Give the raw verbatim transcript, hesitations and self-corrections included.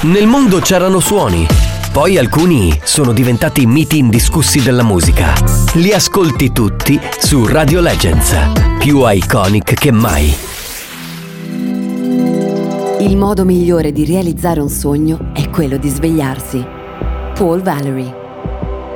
Nel mondo c'erano suoni, poi alcuni sono diventati miti indiscussi della musica. Li ascolti tutti su Radio Legends, più iconic che mai. Il modo migliore di realizzare un sogno è quello di svegliarsi. Paul Valery.